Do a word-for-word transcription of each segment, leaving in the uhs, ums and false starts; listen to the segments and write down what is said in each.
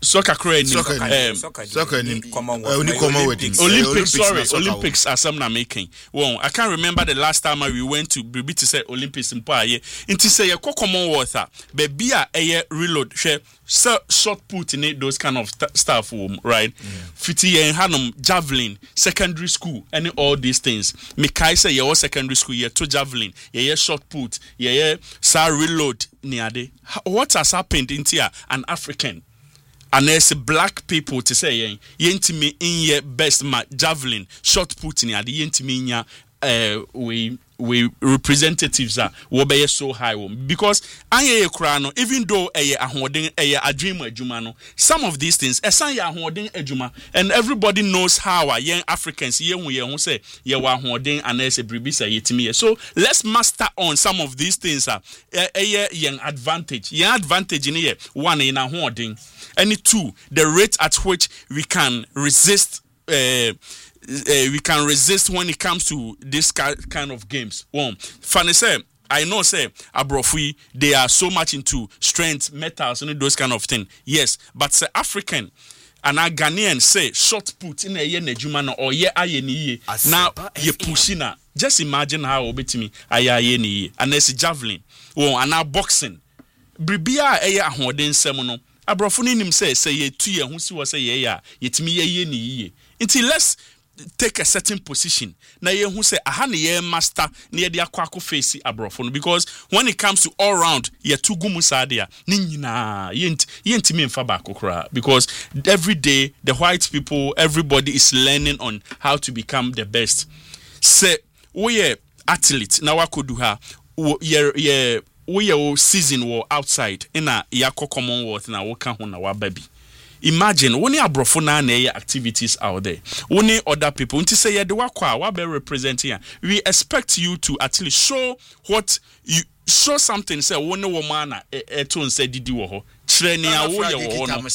soccer crane soccer um soccer ni Commonwealth only Commonwealth Olympics sorry Olympics as I'm not making well I can't remember the last time we went to Bibi to say Olympics in pa ye nti say ye Commonwealth a baby a eye reload share short put in it those kind of st- stuff right fifty yen hanum javelin secondary school and all these things me kai say your secondary school ye to javelin ye short put ye sa reload ni ade what has happened in here an African and there's black people to say yen yentimi in ye best ma javelin short put ni ade yentimi nya uh we we representatives are wo be so high because anye kra no even though eye ahoden eye adwem adwuma no some of these things esan ye ahoden adwuma and everybody knows how a yen Africans ye hu ye hu say ye wa ahoden anese bribisa yetimi so let's master on some of these things are eye yen advantage yen advantage in here one in ahoden and two the rate at which we can resist uh, Uh, we can resist when it comes to this kind of games. One, funny say, I know say Abrofui they are so much into strength, metals, and those kind of thing. Yes, but say African and a Ghanaian say short put in a ye nejumano or ye aye ni now ye pushina. Just imagine how obetimi aye ni and there's javelin. Oh, and now boxing. Bribia aye ahoden semono. Abrofuni nim say say ye two ye who see was say ye ya yetimi ye ni ye. Until let's take a certain position na ye hu say aha ne ye master na ye de akwa face abrofo no because when it comes to all round ye too gumu sadia ni nyina yent yentimi mfa ba kokora because every day the white people everybody is learning on how to become the best say we athlete na wakodu ha ye ye we season wo outside ina yakọ Commonwealth na wo ka ho na wa baby. Imagine only abrofo na na activities out there. Only other people. Until say the wakwa wa be representing. We expect you to at least show what you show something. Say one woman na eto say didi wo ho. Training a wo ye wo no.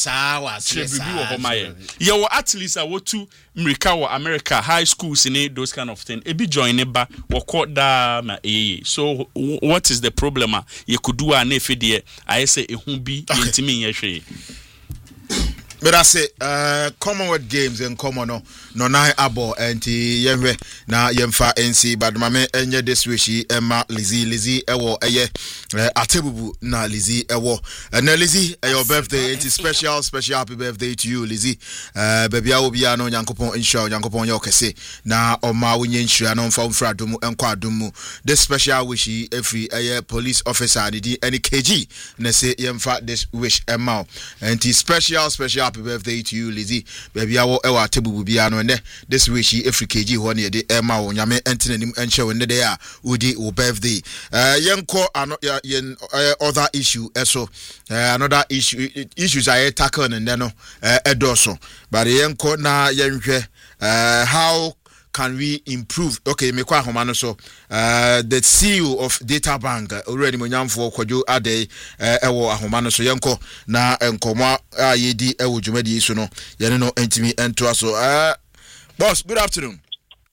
Bibi wo ho maye. Ye wo at least a wo to America or America high schools in those kind of thing. E be join ba wo court da ma eh. So what is the problem? You could do an efe de I say e hu bi intimi ye hwe. But I say, uh, Commonwealth Games and common no no nine abo and yemwe na yemfa N C but mame enye this wishy Emma Lizzie Lizzie ewo eye atebubu na Lizzie ewo and Lizzie your birthday it's special special happy birthday to you Lizzie uh baby awo bia no Nyankopon insha Nyankopon ye okese na oma wonye nsua no mfa mfra domu enkwa domu this special wishy every eye police officer didi any K G na say yemfa this wish Emma and special special happy birthday to you Lizzie baby awo ewa atebubu bia no ne this wish every K G ho ne de Emma wo nyame entenanim enche wo ne de a udi wo birthday uh yenko ano yen other issue eso uh, another issue issues I tackle and then no uh, edoso but yenko na yenhwe uh how can we improve okay me kwa homa no so uh the C E O of Data Bank already monyamfo kwadwo ade ewo ahoma no so yenko na enkomo a yedi ewo dwumadi so no yene no entimi ento aso uh boss good afternoon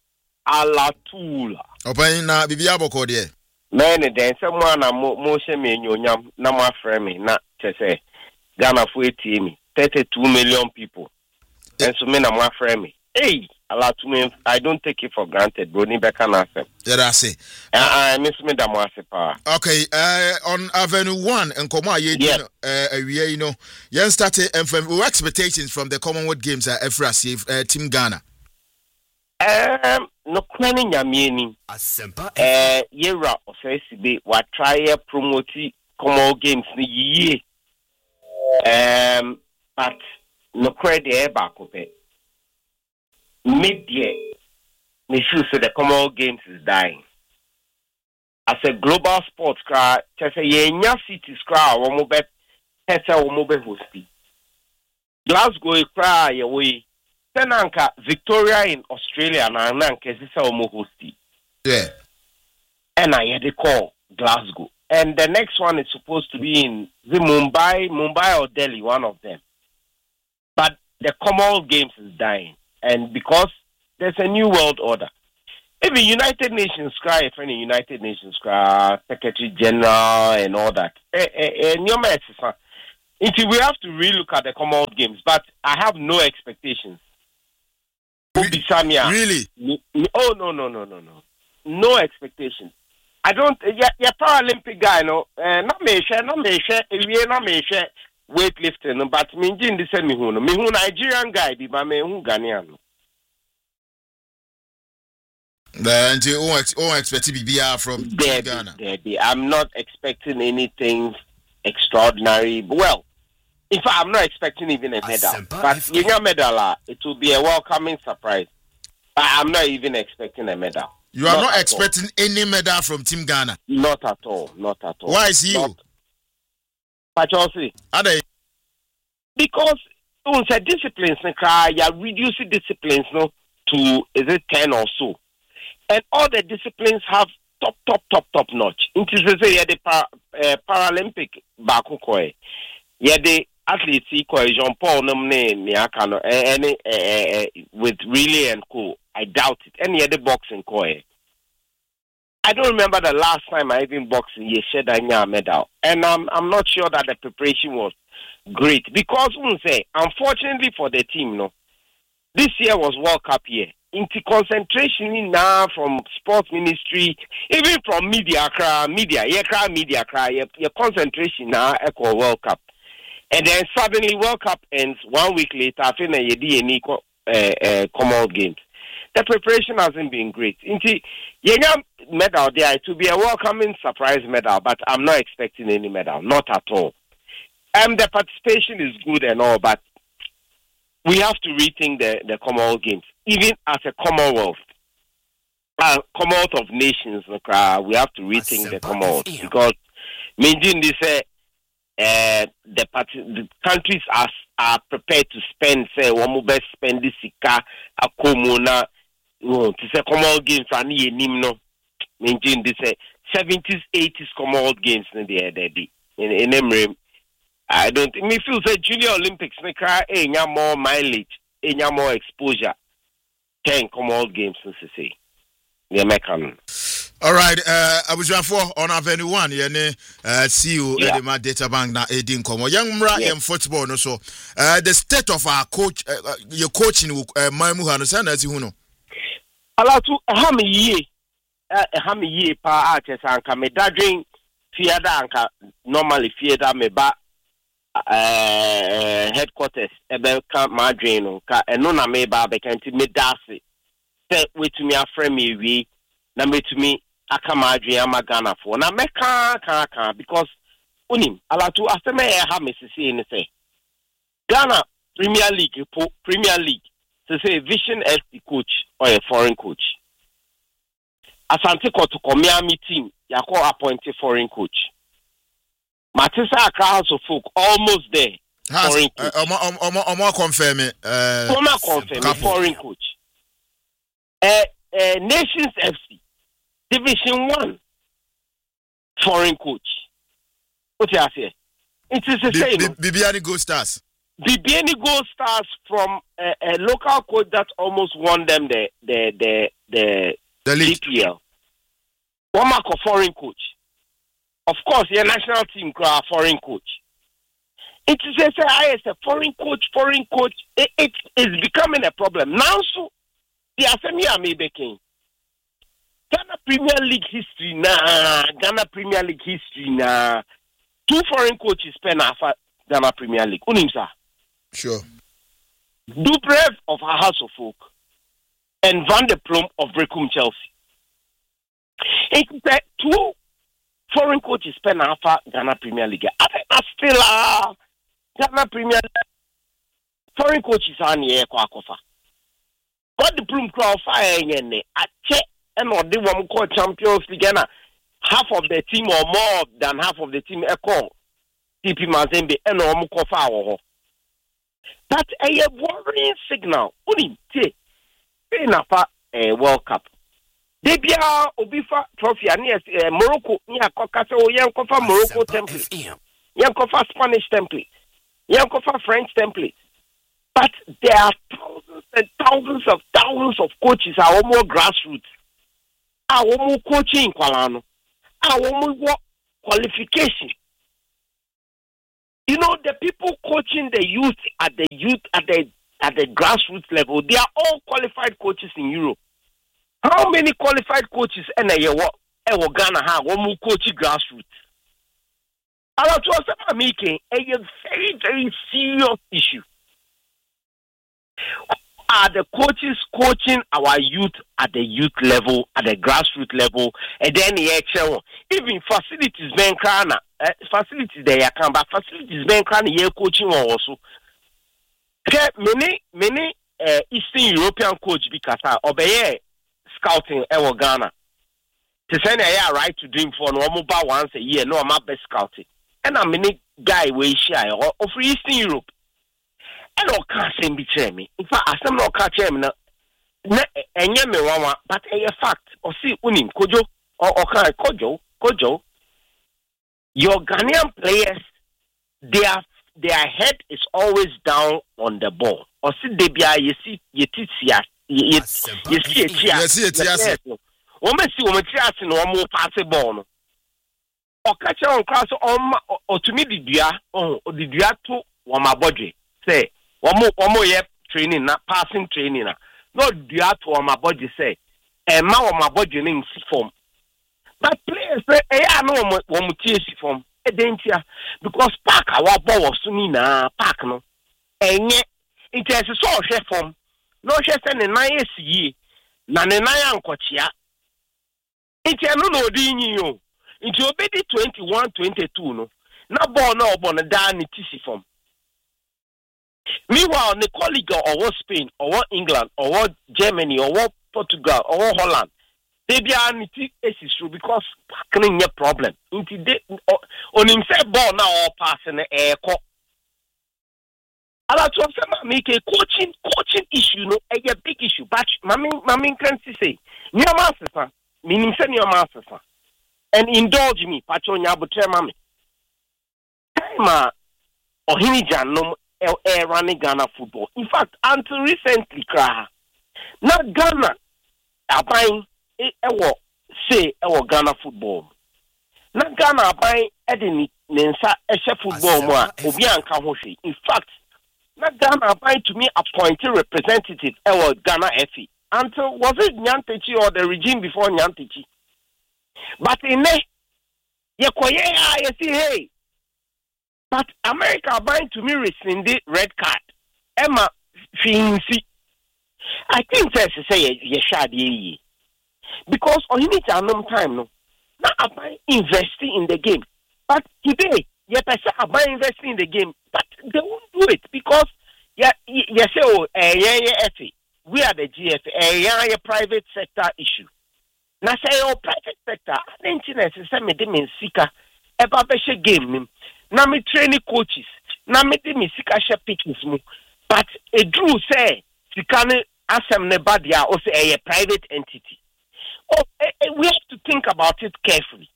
alatula open na bibia aboko de mene den se mo na mo mo hye me nyonyam na mo afre me na chese Ghana fo etimi thirty-two million people enso me na mo afre me hey alatuma I don't take it for granted bro ni beka na asem yeah I say I miss me da mo asepa okay uh on Avenue one enkomo aye di no uh awie you know yen started and from expectations from the Commonwealth Games at Efrasi uh, team Ghana um no kwani nyamieni asempa eh yera ofesi be wa try promote Commonwealth Games ni yiye um but no credit e ba ko pe media me feel so the Commonwealth Games is dying as a global sports car just say yenya cities car wo mo be pesa wo mo be hosti Glasgow e cry away Tenanka Victoria in Australia na nanka sisa wo mo hosti yeah and I had to call Glasgow and the next one is supposed to be in the Mumbai Mumbai or Delhi one of them but the Commonwealth Games is dying. And because there's a new world order. Even United Nations cry, if any United Nations cry, Secretary General and all that. Until we have to relook at the Commonwealth Games, but I have no expectations. Re- really? Oh no no no no no, no expectations. I don't. Yeah, yeah, Paralympic guy, no. Uh, not me share, not me share. We not me share weightlifting, but me in the same me who no. Me who Nigerian guy, be but me who Ghanaian. And you won't expect to be from Ghana. Debbie, I'm not expecting anything extraordinary. Well, in fact, I'm not expecting even a medal. But you know, medal, it will be a welcoming surprise. But I'm not even expecting a medal. You are not, not expecting all. Any medal from Team Ghana? Not at all. Not at all. Why is you? Not, but Chelsea. Are they? Because on the disciplines, you reduce disciplines no, to is it ten or so. And all the disciplines have top, top, top, top notch. Into say, yeah, the para, uh, Paralympic baku koi, yeah, the athletes koi Jean Paul nomne niakano, any with relay and co. I doubt it. Any other boxing koi. I don't remember the last time I even boxed in Yesheda medal, and I'm I'm not sure that the preparation was great because we say, unfortunately for the team, no, this year was World Cup year. Into concentration now from sports ministry, even from media, media, yeah, media, your concentration now equal World Cup, and then suddenly World Cup ends one week later. I think you D N E uh, Commonwealth Games. The preparation hasn't been great. Into yeah, medal there it will be a welcoming surprise medal, but I'm not expecting any medal, not at all. Um, the participation is good and all, but we have to rethink the, the Commonwealth Games. Even as a Commonwealth, uh, Commonwealth of Nations, uh, we have to rethink the Commonwealth because, meaning this, uh, uh, the, party, the countries are, are prepared to spend, say, one more best spend this sika, a komuna, to say Commonwealth Games, and ye nimno, meaning this, uh, seventies, eighties Commonwealth Games, in the in in Emirates. I don't think me feel say Junior Olympics make a more mileage, a more exposure. Ten Commonwealth Games, so to say. Yeah, mechanism. All right, uh, I was for on Avenue One. Yeah, uh, see you at my data bank now. Edin Komo, young Mra in football. No, so uh, the state of our coach, uh, your coaching, uh, Maimu Hanusan, as you know. Allow to how many years, how many years per artist and come a dadring, fear that normally fear that me back. Uh, headquarters ebe ka madrin no ka eno na me ba be kan ti me dase say wetumi afrɛ me wi na metumi aka madrin ama Ghana for na me ka ka ka because unim alatu aseme e ha me sisi ni say Ghana Premier League Premier League to say Vision as the coach or a foreign coach Asante Kotoko Miami team yako appoint a foreign coach Matisa Accra House of Folk almost there. Has, foreign coach. Uh, um, um, um, um, confirm it. Uh, Oma confirm foreign coach. Uh, uh, Nations F C Division One foreign coach. What you say? It is the same. Bibiani Gold Stars. Bibiani Gold Stars from a, a local coach that almost won them the the the the, the league. G P L. One mark of foreign coach. Of course, your national team are foreign coach. It is a, as a foreign coach, foreign coach. It, it is becoming a problem now. So the Asemi may be king. Ghana Premier League history na Ghana Premier League history na two foreign coaches pen after Ghana Premier League. Unimsa. Sure. Dubrev of our House of Folk and Van der Plum of Brecum Chelsea. It's uh, two foreign coaches pen after Ghana Premier League. I think that's still uh, Ghana Premier League. Foreign coaches are near Kwakofa. Got the Plum crowd fire in a check and or they want call Champions League. Half of the team or more than half of the team echo T P Mazembe and or Mukofa. That's a worrying signal. Only say enough a World Cup. Debia Obifa trophy and yes, Morocco near Caucaso, Yankofa Morocco template, Yankofa Spanish template, Yankofa French template. But there are thousands and thousands of thousands of coaches are almost grassroots. Are almost coaching Kwalano. Are almost qualification. You know, the people coaching the youth at the youth at the at the grassroots level, they are all qualified coaches in Europe. How many qualified coaches and a what Ghana have one more coaching grassroots? I was making a very, very serious issue. Are the coaches coaching our youth at the youth level, at the grassroots level, and then the actual even facilities being crowned, uh, facilities there can, but facilities being crowned here coaching also. Many, many uh, Eastern European coach because uh, obey scouting in Ghana. To send a right to dream for no more once a year, no, I'm not best scouting. And I'm many guy we share of Eastern Europe. And all can't say betray me. In fact, I some no catch him na and me one, but a fact or see unim kojo or okay kojo kojo. Your Ghanaian players, their their head is always down on the ball. Or see they be you see you see you see it yes yes yes. Woman see woman see no more pass the ball. Or catch on class on or to me the dia oh the dia to one my body say. One more, one more year training, not passing training. No, do have to my body say, and now my body in form. But players say, I know one mutation form, a danger because park our ball was soon park no, and yet it has a sort of form. No, she's sending nine ye, none and nine coachia. It's a no ding you into obey twenty-one twenty-two. No, not born no born a damn T C form. Meanwhile, the colleague or what Spain or what England or what Germany or what Portugal or what Holland, they be an issue because packing your problem. Into they on himself ball now or passing the air court. I like to make a coaching coaching issue, no, a big issue. But mammy, mammy can say, your master, meaning send your master, and indulge me, Patronia, but tell mammy. Time or Hinijan no. Running Ghana football. In fact, until recently, now Ghana are buying a say our Ghana football. Now Ghana are buying Edini Nensa Esha football more Obian Kahoshi. In fact, now Ghana are buying to me appointed representative our Ghana F E. Until was it Nyantechi or the regime before Nyantechi? But in there, you see, hey. But America are buying to me rescind the red card. Emma Finsi. I think that's to say ye shad ye. Because on you need to no time no. Now I buy investing in the game. But today, ye person are buying investing in the game, but they won't do it because yeah ye say oh eh yeah yeah F A. We are the G F A, eh yeah private sector issue. Now say oh private sector, I think it's say me dem sika eba be game nim. Na me training coaches, na me de me sika share pictures mu. But a drew say sika ne asem ne badia or say a private entity. Oh, eh, eh, we have to think about it carefully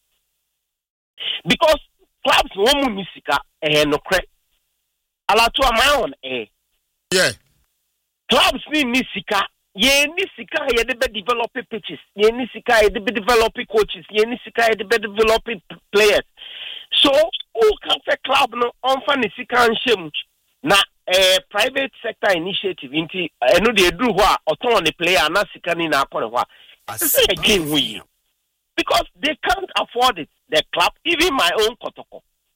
because clubs no mu sika eh no cre. Ala to my own eh. Yeah. Clubs need ni sika. Ye ni sika ye de be develop pitches. Ye ni sika ye de be develop coaches. Ye ni sika ye de be develop players. So, who can say club no on funny sikan shame na a private sector initiative into I know they do what auto the player na sikani na akwa say again we because they can't afford it. The club, even my own Kotoko.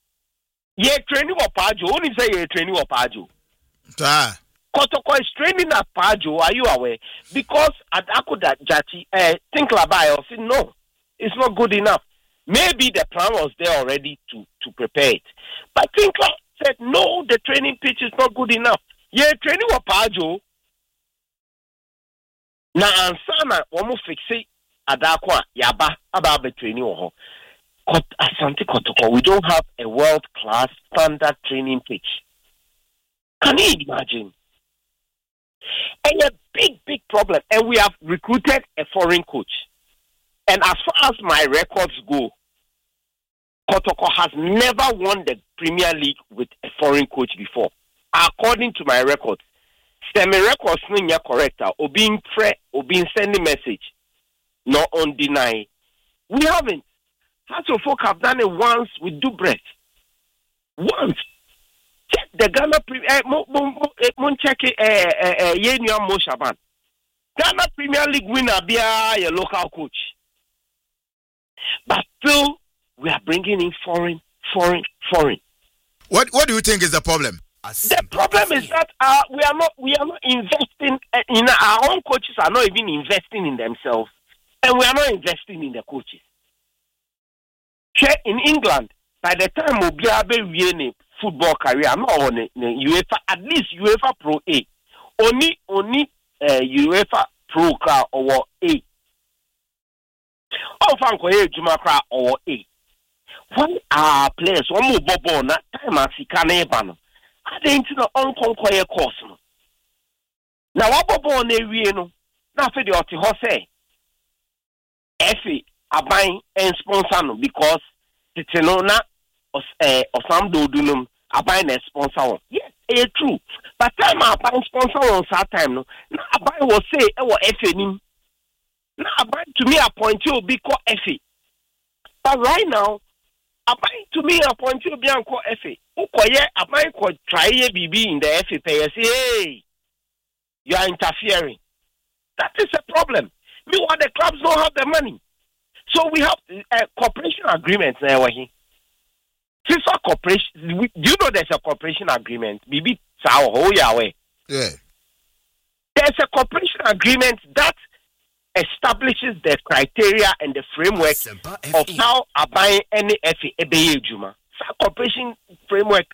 Ye training or Pajo, only say ye training or Pajo. Ah. Kotoko is training at Pajo, are you aware? Because at Akuda Jati, uh, think Labai or say no, it's not good enough. Maybe the plan was there already to, to prepare it. But Tinkler said, no, the training pitch is not good enough. Yeah, training wa Pajo. Na ansana, wamu fixi adakwa, yaba, ababe training wa ho. Asante Kotoko, we don't have a world-class standard training pitch. Can you imagine? And a big, big problem. And we have recruited a foreign coach. And as far as my records go, Kotoko has never won the Premier League with a foreign coach before. According to my records, semi records no correct. Or being pre or being sending message, not on deny. We haven't. Hearts of Folk have done it once with Dubret. Once. check the Ghana Premier. Uh, mo mo mo check it. Uh, uh, uh, Yenyam Mo Shaban. Ghana Premier League winner be a local coach, but still we are bringing in foreign, foreign, foreign. What What do you think is the problem? The problem is that uh, we are not we are not investing in our own coaches are not even investing in themselves, and we are not investing in the coaches. In England, by the time Obiabe win football career, I'm not on UEFA, at least UEFA Pro A, only only uh, UEFA Pro car or A. Oh, Fanko Jumakra or A. When our players one more bubble na time as he can ban. I didn't know unconquer course. Now what bubble on a no. Now for the Oti Hose. Effie are buying and sponsor no because it's no na or some do do are buying a sponsor. Yes, it's true. But time I buying sponsor on that time no. Now I buy will say our Effie nim. Now I buy to me appoint you because Effie. But right now Abai to me appoint you be uncle Effie. Ukoye abai could try a B B in the Effie pay. Say, hey, you are interfering. That is a problem. Meanwhile, the clubs don't have the money. So we have a uh, cooperation agreement now. FIFA cooperation. Do you know there's a cooperation agreement? B B sao ho yawe. Yeah. There's a cooperation agreement that establishes the criteria and the framework of how I buy any F A B Juma. Cooperation framework.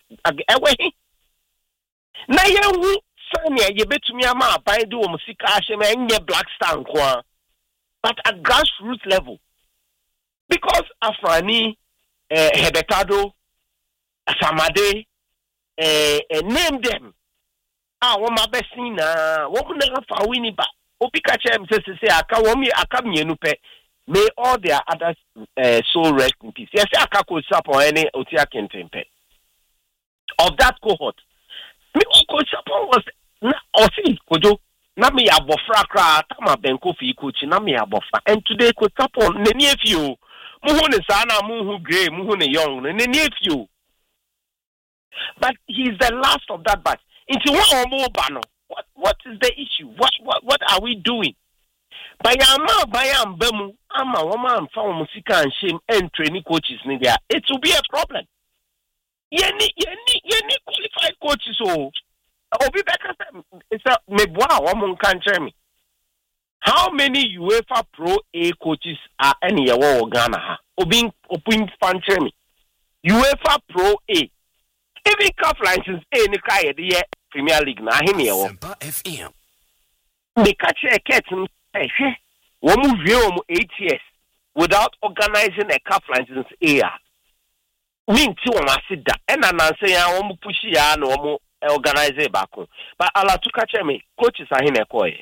Na you Sanya, you bet to me, I'm buying do Musika Hashem and Black Star, but at grassroots level. Because Afrani, uh, Hebetado, Samade, uh, name them. Ah, one my best thing, uh, what would never for winning back. Opikachem says to say, I can't want me, I can't mean, may all their others uh, soul rest in peace. Yes, I can't coach up on any Otia Kentempe. Of that cohort, me coach up was or see, Kojo, Nami Abofra Kra, Tama Benko fi coach, Nami Abofra, and today coach up on the near few. Muhune Sana, Muhu Gray, Muhune Young, and the near few. But he's the last of that batch. Into one or more banner. What what is the issue? What what what are we doing? By Yama, by Yam Bemu, Ama, Woman, found Musika and shame and training coaches in there. It will be a problem. Yeni, yeni, yeni qualified coaches. Oh, Obi Becca, it's a Mebwa, woman can't tell me. How many UEFA Pro A coaches are any of Ghana? Obi, Obi, fan tell me. UEFA Pro A. Even cup license A, Nikai, the Premier League, na him here. F M. They catch a cat and say, one move you eight years without organizing a cup license A. Mean two on my sit down, and I'm saying I won't push ya no more organize it back home. But Allah to catch me, coaches are in a coy.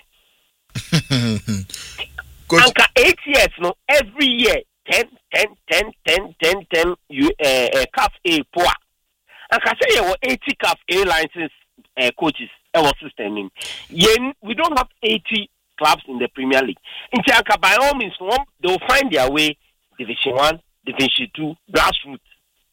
Anka eight years, no, every year, ten, ten, ten, ten, ten, ten, you, uh, cup A poor. And I say you eighty C A F A license uh, coaches our system in. Yen, we don't have eighty clubs in the Premier League. In Chanka, by all means, one they'll find their way Division One, Division Two, grassroots.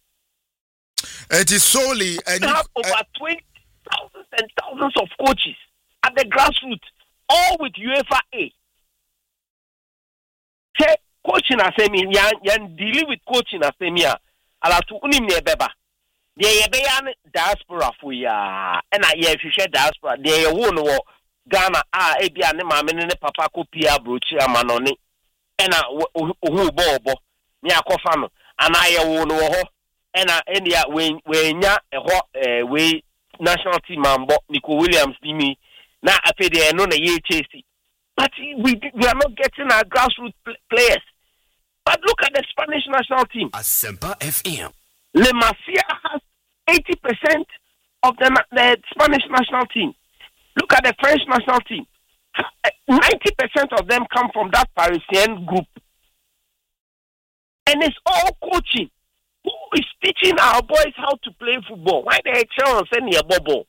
It is solely and we have over uh, twenty thousands and thousands of coaches at the grassroots, all with UEFA A. Say coaching asemi yan yan dealing with coaching asemi a ala to unim ne beba. The Yabayan diaspora for ya, and I yeah, if you share diaspora, they won't war Ghana, ah, Abia, Mamma, Papa, Copia, Brucia, Manoni, and I who bobo, near Cofano, and I won't war, and I India when when ya a hot way national team man, Nico Williams, Dimi, now I pay the non a year chasing. But we we are not getting our grassroots players. But look at the Spanish national team. Asempa F M. Le Masia has eighty percent of the, the Spanish national team. Look at the French national team. ninety percent of them come from that Parisian group. And it's all coaching. Who is teaching our boys how to play football? Why the hell send a bubble?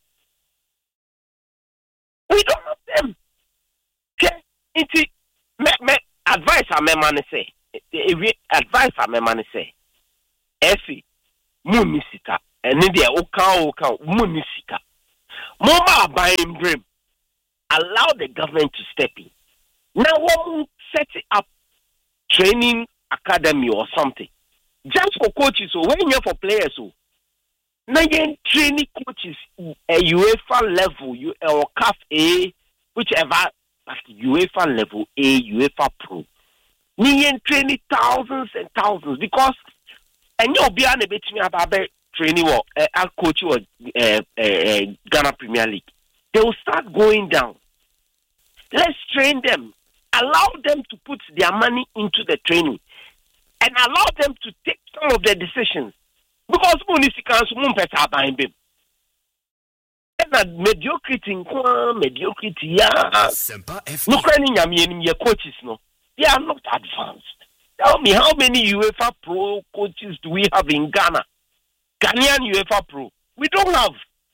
We don't have them. Okay? It's me, me, advice I may man say. Advice I may man say. Effie. Munisita and then they oka oka munisika. Mama buying brim. Allow the government to step in. Now one set up training academy or something. Just for coaches, so when you're for players, so now you're training coaches at UEFA level, you or C A F A, whichever, but UEFA level A, UEFA Pro. You're training thousands and thousands because and you'll be on a bit about training or uh, coach or uh, uh, Ghana Premier League. They will start going down. Let's train them. Allow them to put their money into the training and allow them to take some of the decisions. Because municipalities won't better behind them. And mediocrity, mediocrity, yeah. No training, I mean, your coaches, no. They are not advanced. Tell me, how many UEFA Pro coaches do we have in Ghana? Ghanaian UEFA Pro. We don't have.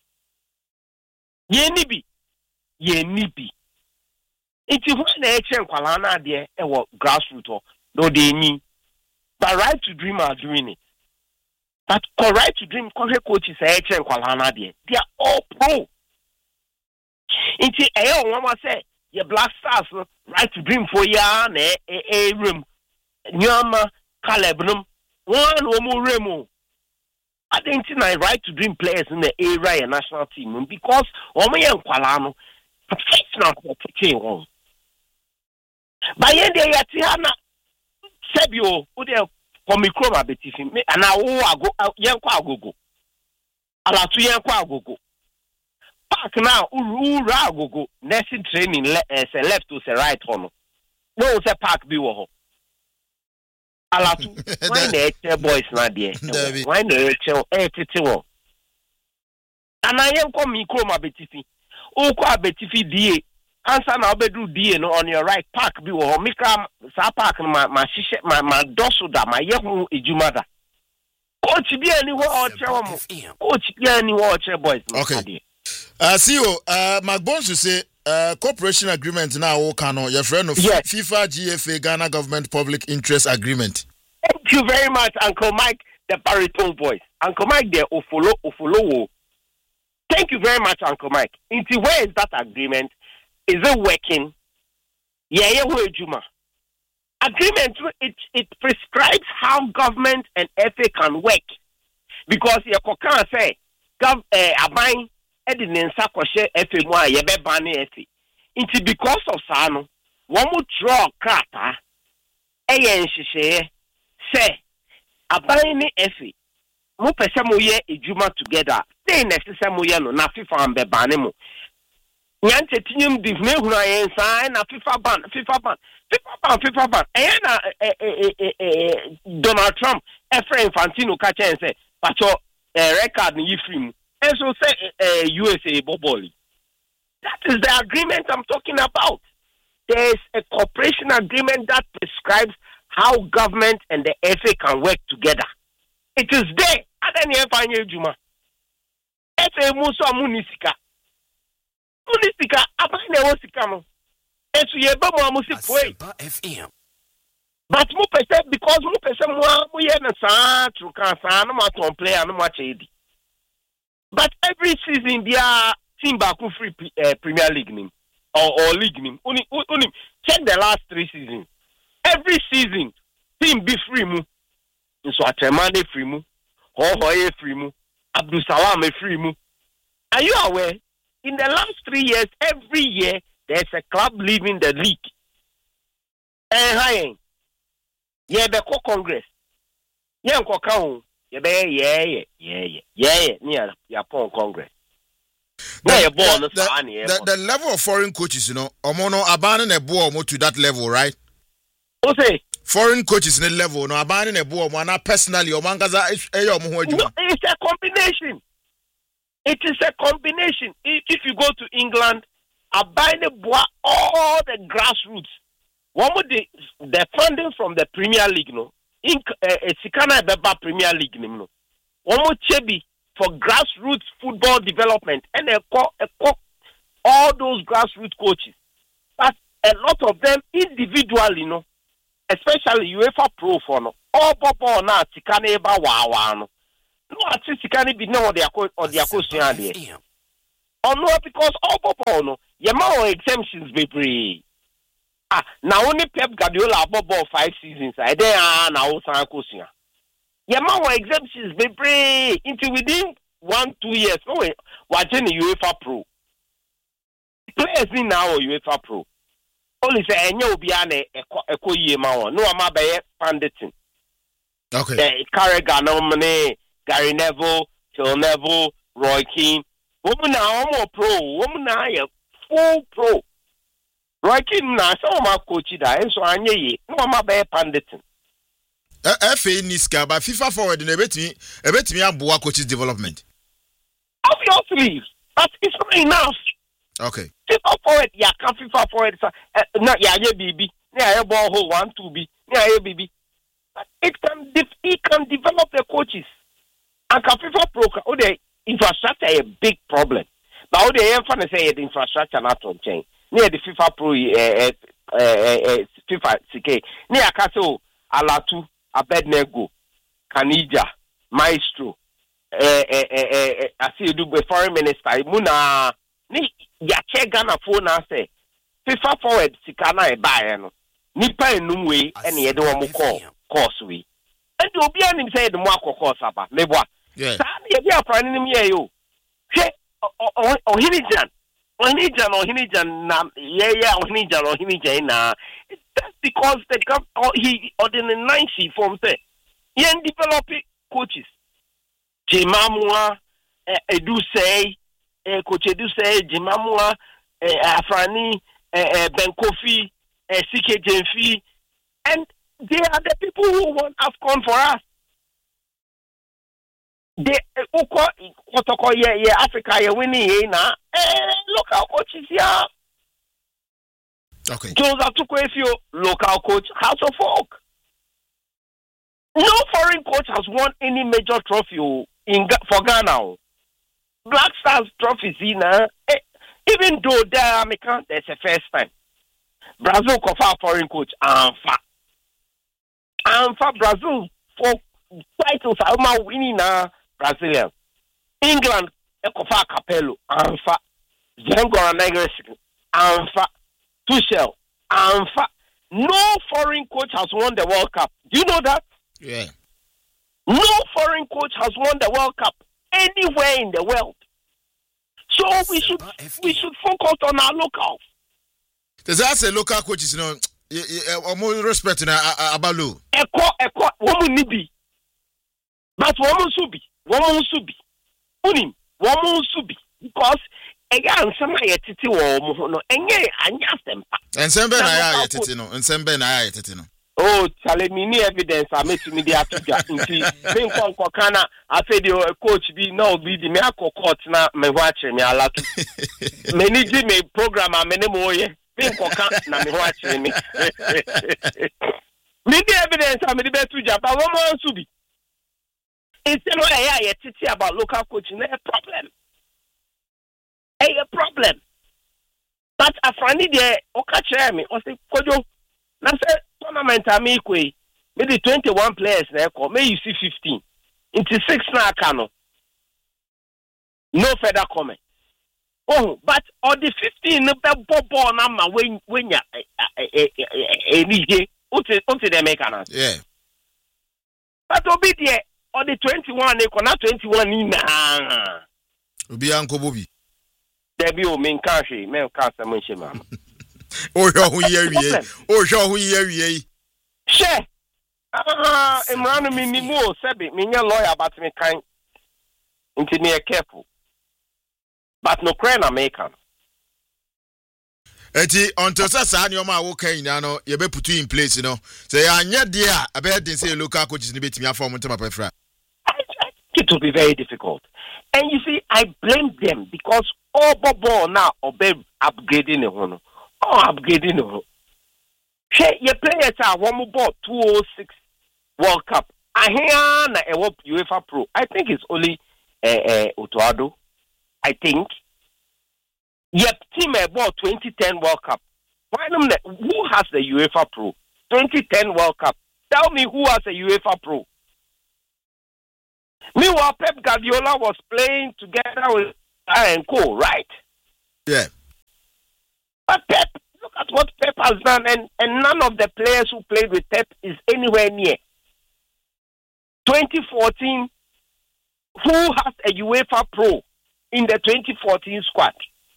Ye nibi. Ye nibi. It's when the H M Kwalana there, it was grassroots, no, they need. But Right to Dream are doing it. But Right to Dream, coaches, H M Kwalana there, they are all pro. It's a one say, your Black Stars, Right to Dream for ya, a room. Nyama, Calebnum, one or more Remo. I think I Right to Dream players in the area national team because Omo and Kwalano, professional competition. By end of Yatiana, Sebio, who they Comicroma Betifim, and I will go Yankwa Gogo. Ala to Yankwa Gogo. Park now, Uru Ragogo, nursing training as a left to the right honor. No, it's a park biwo. Ala to why the boys not there? Why the H L? And I am Comicroma Betifim. Okwa Betifi D A. Answer now bedroom D no on your right park be or Mika sa park my my my my dosuda my yehu ejumada. Coach be anywhere or chairman. Coach be anywhere or chair boys. Okay. Uh C E O uh McBones to say uh cooperation agreement now o cano your friend of yes. FIFA G F A Ghana Government Public Interest Agreement. Thank you very much, Uncle Mike, the baritone voice. Uncle Mike there o follow o follow. Thank you very much, Uncle Mike. Into where is that agreement? Is it working? Yeah, yeah, where Juma. Agreement it it prescribes how government and F A can work. Because your cocan say gov eh aban edin nsa kwhye F A mu a ye be ban F A. Into because of sano, one would draw krata eh nhihye say aban ni F A. Mo pese mo ye ejuma together. Say next say mo ye no na FIFA am be ban mo. Nyante tinyum di me hura yen san na FIFA ban FIFA ban FIFA ban FIFA ban eh na eh eh eh Donald Trump Efrain Infantino ka chen say pacho record ni free mu and so say U S A boboli. That is the agreement I'm talking about. There's a cooperation agreement that prescribes how government and the F A can work together. It is there. Adani efanye juma. F A muso munisika. Munisika abane wosika no. Esu yeba mo amusi poi. F M. But mo pese because mo pese mo mo ye na sa tru kan sa no ma ton player no ma chedi. But every season dia team back free uh, Premier League nim or or league nim. Uni uni check the last three seasons. Every season team be free mu. So Atemane free mu. Ho Hoye free mu. Abdul Salam free mu. Are you aware? In the last three years, every year, there's a club leaving the league. And hi, yeah, the co-congress. Yeah, co-count. Yeah, yeah, yeah, yeah, yeah, yeah, yeah, upon congress. The, the, the, the, the level of foreign coaches, you know, Omono abandon a ball to that level, right? Okay. Foreign coaches in the level, no abandon a ball, man, personally, or mangaza, no, it's a combination. It is a combination. If you go to England, Abane Bois, all the grassroots. One of the the funding from the Premier League, no, in Sikana Beba Premier League, no, one more Chebi for grassroots football development, and a all those grassroots coaches. But a lot of them individually, no, especially UEFA Pro for no, all Bobo na Sikana Eba Wawa no. no artistic can be no or the or the question or no because all people no your more exemptions be free. Ah, now only Pep Guardiola about five seasons. I there now san question. Your more exemptions be free into within one two years. No way watching the UEFA Pro. Players in now UEFA Pro. Only say enye obi ane eko yie ma won. No ama be panditing. Okay. The Carragher no money, Gary Neville, Phil Neville, Roy Keane. Woman now more pro. Woman now a full pro. Roy Keane na so ma coach da enso anye ye. No ama be panditing. Eh F A Niska ba FIFA forward na betimi e betimi aboa coaches development. Obviously, but it's not enough. Okay. FIFA forward ya can FIFA forward na ya ye bibi. Na ya ball hole one two B. Na ya bibi. But it can de- it can develop the coaches. And can FIFA Pro oh the infrastructure is a big problem. But how they emphasis say the infrastructure not on change. Near the FIFA Pro uh, uh, uh, uh, FIFA C K. Near Kato Alatu Abednego Kanija Maestro eh eh eh I see you do be foreign minister Muna ni ya che Ghana phone na say FIFA forward sikana e buy no nipa enum we ene ye de wo mo call course we and obi anim say de mo akoko saba meboa yeah sa ye bi afran nim ye yo hwe ohinijan ohinijan ohinijan na ye ye ohinijan ohinijan na that's because the gov or he or the ninety form say he develop coaches Jimamua Edu say coach Edu say Jimamua Afrani Ben Kofi C K Jenfi and they are the people who want AFCON for us. They uko kotoko ye ye Africa ye winning ye na local coaches here. Okay. Joseph Tukwefio, local coach, House of Folk. No foreign coach has won any major trophy in for Ghana. Black Stars trophies in uh, even though they are American, that's the first time. Brazil cover foreign coach Anfa. Anfa Brazil for titles are winning now Brazilian. England cover Capello Anfa. Zengora Negres Anfa. Tuchel Anfa. No foreign coach has won the World Cup. Do you know that? Yeah. No foreign coach has won the World Cup anywhere in the world. So we should we should focus on our locals. Does that say local coaches, you know, more respect in Abalu? Eko, eko, woman nibi. But woman subi, woman subi. Unim, woman subi. Because again, some ay titi wo no enye anya sempa. And sembe na ay titi no, and sembe na ay titi no. Oh, chale me ni evidence I make me dey atuja nti me nko nko kana afi the coach bi na obi di me akọ na me ho ache me alatu. Me ni di me program me ne mo ye. Me nko ka na me ho ache me. Me di evidence I me dey betuja but one more so bi. Instead of ay ay titi about local coaching a problem. A problem. But afrani dey o ka chere me o say kojo na say tournament amikwe maybe twenty-one players na call may you see fifteen into six na kano no further comment oh but all the fifteen no be ball na ma when when ya enije uti uti dey make ana yeah but obi there all the twenty-one na na twenty-one ni na obi anko bobi debi o men kan hwe men kan sam nche ma oh hu ye wie oh hu ye wie she ah emrano mi ni mo sebe me nya lawyer but me kan nti me careful but no cry na make am eti until sasa ni o ma wo kan ina no ye be put in place no say anya de a abe den say local coaches ni betimi afom ntama pafra it will be very difficult and you see I blame them because all bobo now obey upgrading the one oh upgrading the Hey, your players are one more two oh six World Cup. I hear na a UEFA Pro. I think it's only uh, uh, Otoado. I think. Yep, team about twenty ten World Cup. Why not? Who has the UEFA Pro? twenty ten World Cup. Tell me who has a UEFA Pro. Meanwhile, Pep Guardiola was playing together with and Co, right? Yeah. But Pep, look at what Pep has done, and, and none of the players who played with Pep is anywhere near. twenty fourteen, who has a UEFA Pro in the twenty fourteen squad?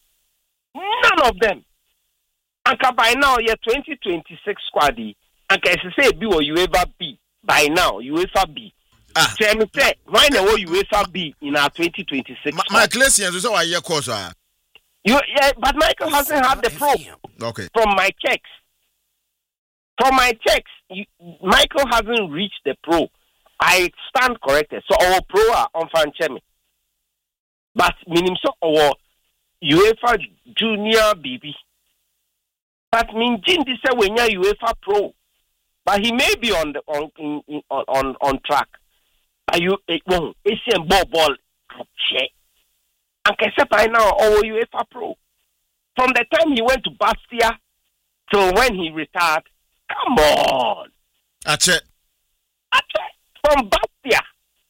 None of them. And by now, you're twenty twenty-six squad. And can say B or UEFA B by now, UEFA B. Ah. So I'm saying, why now UEFA B in our twenty twenty-six? My, my Ecclesians is our year course. You, yeah, but Michael hasn't had the Pro. Okay. From my checks. From my checks, you, Michael hasn't reached the Pro. I stand corrected. So our Pro are on Fanchemi. But minimum so our UEFA Junior B B. But mean Jim this when you UEFA Pro. But he may be on the on in, on, on on track. Are you it won't it's a ball ball check. And can say by now our UEFA Pro. From the time he went to Bastia till when he retired, come on. That's it. That's it. From Bastia.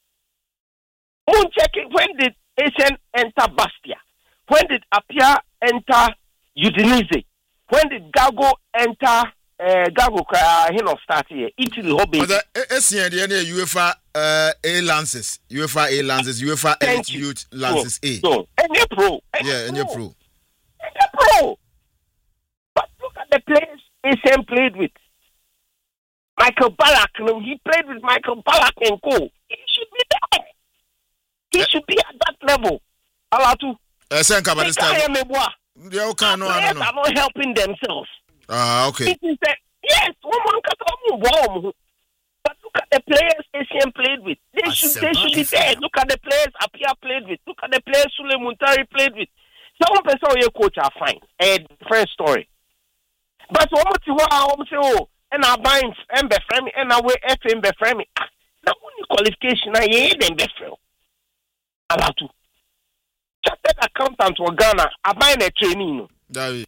Moon check it. When did Asian enter Bastia? When did Apia enter Udinese? When did Gago enter uh, Gago uh, he not start here? Italy hobby. But the S C N the UEFA uh, A Lances, UEFA A Lances, UEFA Elite Youth Lances A. So, and you pro. Yeah, and you pro. And you pro. But look at the players A C N played with. Michael Ballack, he played with Michael Ballack and Co. He should be there. He should be at that level. Alatu. Uh, Senka, but this time. They are not helping themselves. Ah, uh, okay. It is that, yes, one can come warm. But look at the players A C M played with. They should, they should be there. Look at the players Apia played with. Look at the players Sule Muntari played with. Some person your coach are fine. A different story. But one more thing, I say, oh, and I buy and be frame and I wear F and be frame. Now only qualification I ain't them be frame. Alatu. Chartered accountant for Ghana, I buy a training. David.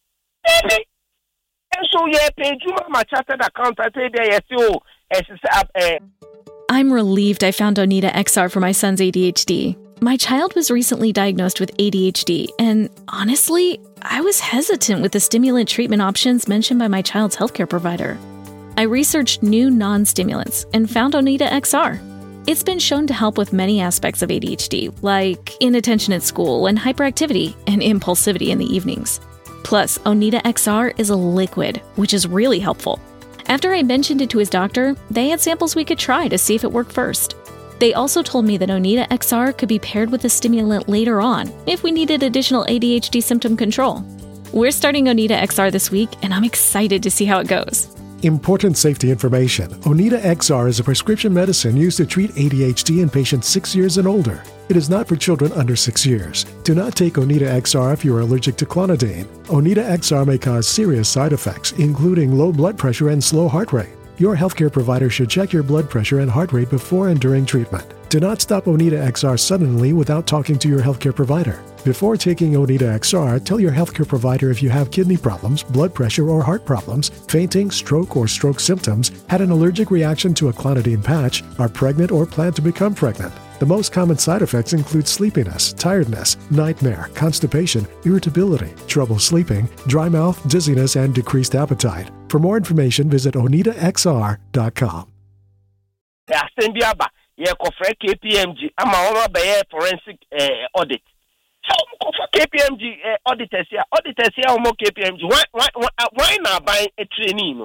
And so yeah, pay you my chartered accountant there. So I'm relieved I found Onita X R for my son's A D H D. My child was recently diagnosed with A D H D, and honestly, I was hesitant with the stimulant treatment options mentioned by my child's healthcare provider. I researched new non-stimulants and found Onita X R. It's been shown to help with many aspects of A D H D, like inattention at school and hyperactivity and impulsivity in the evenings. Plus, Onita X R is a liquid, which is really helpful. After I mentioned it to his doctor, they had samples we could try to see if it worked first. They also told me that Onita X R could be paired with a stimulant later on if we needed additional A D H D symptom control. We're starting Onita X R this week, and I'm excited to see how it goes. Important safety information. Onita X R is a prescription medicine used to treat A D H D in patients six years and older. It is not for children under six years. Do not take Onita X R if you are allergic to clonidine. Onita X R may cause serious side effects, including low blood pressure and slow heart rate. Your healthcare provider should check your blood pressure and heart rate before and during treatment. Do not stop Onita X R suddenly without talking to your healthcare provider. Before taking Onita X R, tell your healthcare provider if you have kidney problems, blood pressure or heart problems, fainting, stroke or stroke symptoms, had an allergic reaction to a clonidine patch, are pregnant or plan to become pregnant. The most common side effects include sleepiness, tiredness, nightmare, constipation, irritability, trouble sleeping, dry mouth, dizziness, and decreased appetite. For more information, visit onita x r dot com. Yeah, K P M G. I'm a forensic audit. So, K P M G auditors here, auditors here, K P M G. Why, why, why not buy a training?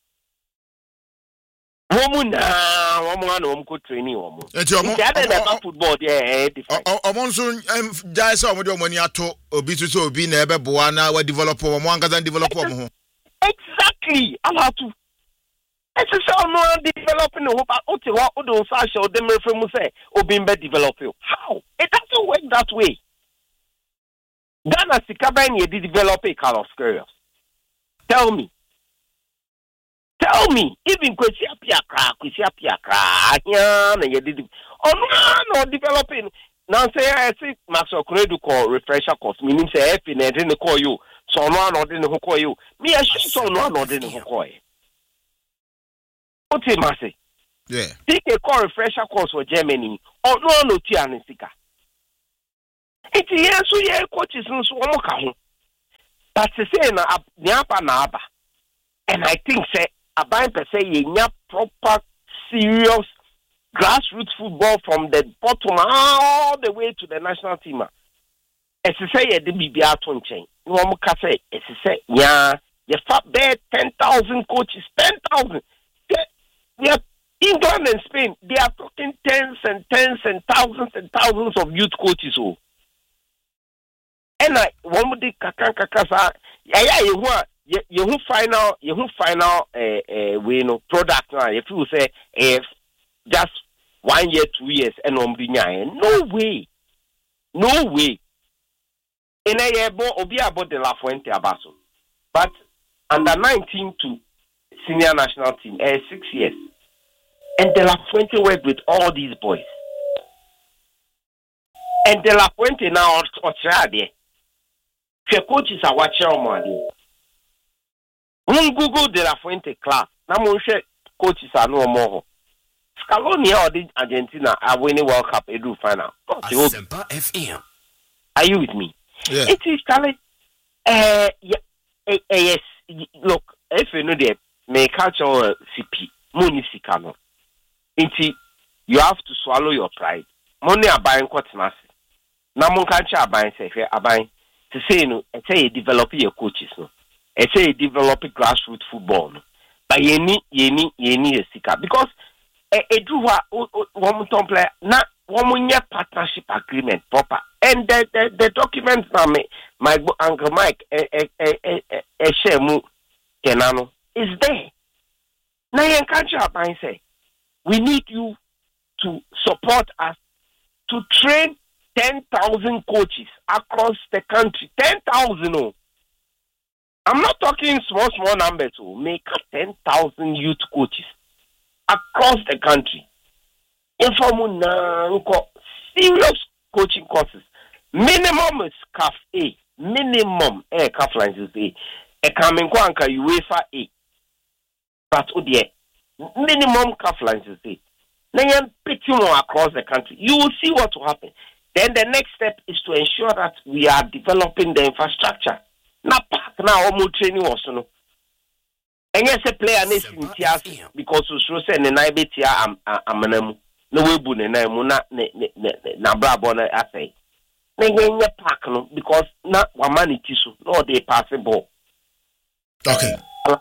Woman, woman, woman, could training. Woman, it's your football. Yeah, among soon, I'm just some of your money to obese to be never Buana, where developer one can develop. Exactly, allowed to. It's a someone developing the hope. Ottawa, Odo, Sasha, or the from say, or being better developing. How? It doesn't work that way. Ghana Sikabani did develop a Carlos Squares. Tell me. Tell me, even Kwesi Apiakra, Kwesi Apiakra, yeah, you did. Oh, no, no, developing. Now say, I see Maxwell Kuredu call refresher course, meaning say, if you didn't call you, so no one or didn't call you. Me, I should so no one or didn't call you. What's it, Massey? Yeah. Take a core refresher course for Germany. Or no, no, Tianisika. It's yes, so yeah, coaches and so on. But to say na nyapa na aba, and I think say Aban per se ye nya proper serious grassroots football from the bottom all the way to the national team. As I say, ye de bibia to nchen. No mo ka say, as I say, yeah, ye fat there ten thousand coaches, ten thousand. We are England and Spain. They are talking tens and tens and thousands and thousands of youth coaches. Oh. And I one would kaka kaka sa yeah yeah you want you you final you final uh uh we no product now if you say if just one year two years and no no way no way in a year bo obi about the La Fuente abaso but under nineteen to senior national team uh, six years and the La Fuente worked with all these boys and the La Fuente now or there. The coaches are watching on money. When Google De La Fuente class, now we share coaches are no more. Scaloni or the Argentina are winning World Cup. They do final. Asempa F M. Are you with me? Yeah. It is Charlie. Uh, yeah, uh, yes. Look, if you know that, may catch our C P, money sikano. Inti, you have to swallow your pride. Money are buying quite massive. Now, mon catch are buying say, are buying. To say no, I say you develop your coaches no. I say you develop grassroots football no. But you need, you need, you need a sticker because a do what one player na one partnership agreement proper and the the, the documents now me my uncle Mike a a a a share mu kenano is there. Now you can't up and say we need you to support us to train ten thousand coaches across the country. ten thousand. Oh. I'm not talking small, small numbers. Oh. Make ten thousand youth coaches across the country. Informal, serious coaching courses. Minimum is C A F A. Minimum, eh, C A F license A. A coming Kwanka UEFA A. But, oh dear, minimum C A F license A. Now you're pitching more across the country. You will see what will happen. Then the next step is to ensure that we are developing the infrastructure. Now, park now, almost training also no. And yes, a player needs in tears because we should send an I B T A am no way boon and I'm not na brabona assay. Then you park no because not one money tissue, no they pass the ball. Okay.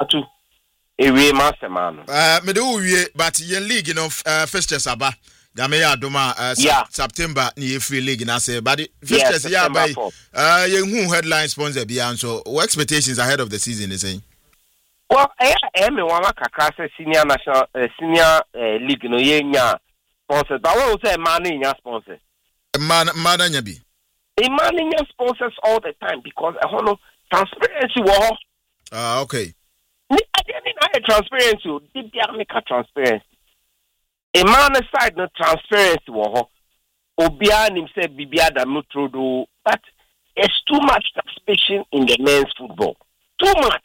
A real master man. Uh, me do we, but your league, you know, uh, first year Saba. Dameya Doma uh, yeah. September ni free league na say but first year yeah by uh you who headline sponsor be and so what expectations ahead of the season is saying. Well, I am one kakra senior national uh, senior uh, league no yenya sponsor but what say man nya sponsor. Man man nya bi. A man nya sponsors all the time because I uh, know transparency wo. Ah uh, okay. Ni adeni na transparency, did there make transparency. A man aside no transparency wo obia nim say bibia da mutrodo but it's too much suspicion in the men's football too much